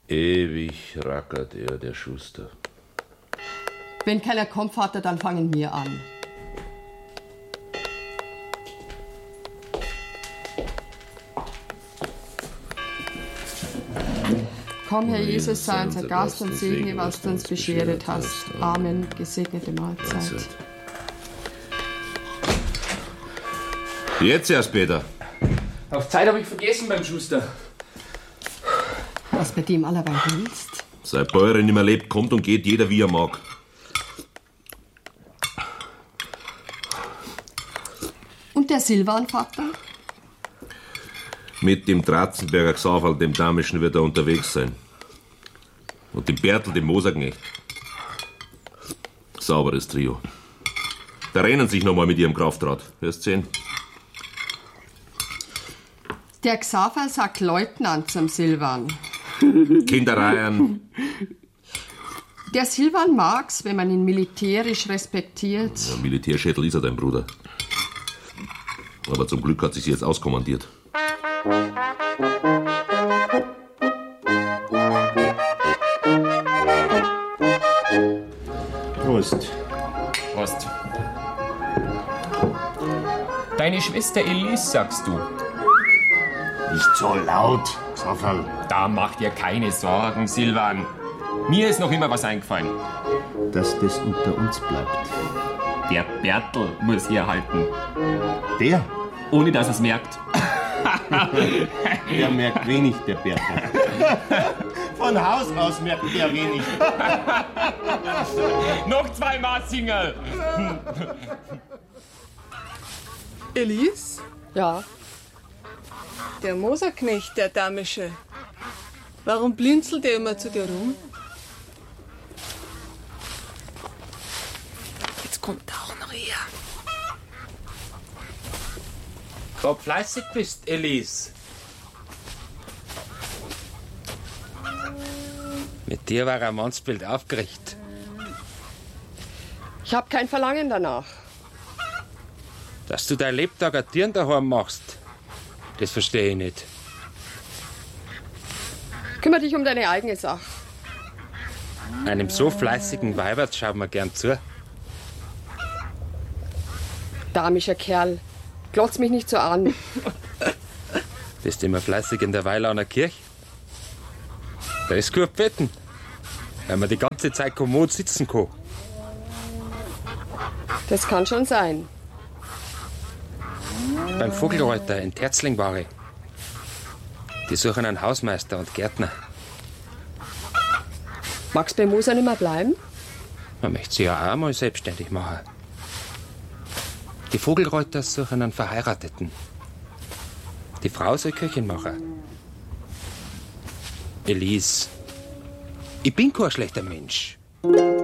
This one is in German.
Ewig rackert er, der Schuster. Wenn keiner kommt, Vater, dann fangen wir an. Komm, Herr Jesus, sei unser Gast und segne, was du uns bescheret hast. Amen. Gesegnete Mahlzeit. Jetzt erst, Peter. Auf Zeit habe ich vergessen beim Schuster. Was bei dem allerweil willst? Seit Bäuerin nicht mehr lebt, kommt und geht jeder, wie er mag. Und der Silvan, Vater? Mit dem Dratzenberger Xaverl, dem Damischen, wird er unterwegs sein. Und dem Bertel, dem Moserknecht. Sauberes Trio. Da rennen sich noch mal mit ihrem Kraftrad. Wirst sehen. Der Xaver sagt Leutnant zum Silvan. Kindereien. Der Silvan mag's, wenn man ihn militärisch respektiert. Ja, Militärschädel ist er, dein Bruder. Aber zum Glück hat sich jetzt auskommandiert. Prost. Prost. Deine Schwester Elise, sagst du? Nicht so laut, Xaverl. Da mach dir keine Sorgen, Silvan. Mir ist noch immer was eingefallen. Dass das unter uns bleibt. Der Bertel muss herhalten. Der? Ohne dass es merkt. Der merkt wenig, der Bertel. Von Haus aus merkt der wenig. Noch 2 Maßsinger. Elise? Ja. Der Moserknecht, der Damische. Warum blinzelt der immer zu dir rum? Jetzt kommt er auch noch her. Ob fleißig bist, Elise. Mit dir war ein Mannsbild aufgerichtet. Ich hab kein Verlangen danach. Dass du dein Lebtag ein Tieren daheim machst, das verstehe ich nicht. Kümmere dich um deine eigene Sache. Einem so fleißigen Weibert schaut man gern zu. Damischer Kerl, glotz mich nicht so an. Bist immer fleißig in der Weilaner Kirche? Da ist gut beten, weil man die ganze Zeit kommod sitzen kann. Das kann schon sein. Beim Vogelreiter in Terzling war ich. Die suchen einen Hausmeister und Gärtner. Magst bei Moser nicht mehr bleiben? Man möchte sich ja auch mal selbstständig machen. Die Vogelreiter suchen einen Verheirateten. Die Frau soll Köchin machen. Elise, ich bin kein schlechter Mensch.